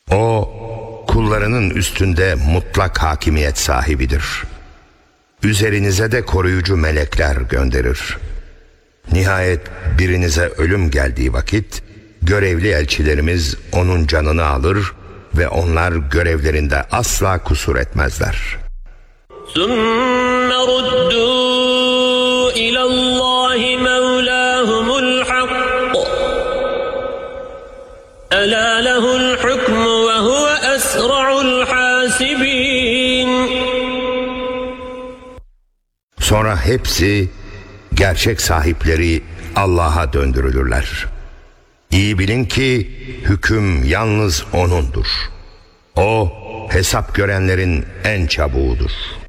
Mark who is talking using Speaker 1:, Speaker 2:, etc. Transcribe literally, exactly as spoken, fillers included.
Speaker 1: O, kullarının üstünde mutlak hakimiyet sahibidir. Üzerinize de koruyucu melekler gönderir. Nihayet birinize ölüm geldiği vakit, görevli elçilerimiz onun canını alır ve onlar görevlerinde asla kusur etmezler.
Speaker 2: ثُمَّ رُدُّوا إِلَى اللّٰهِ مَوْلَاهُمُ الْحَقِّ أَلَا لَهُ الْحُكْمُ وَهُوَ أَسْرَعُ الْحَاسِبِينَ.
Speaker 1: Sonra hepsi gerçek sahipleri Allah'a döndürülürler. İyi bilin ki hüküm yalnız O'nundur. O hesap görenlerin en çabuğudur.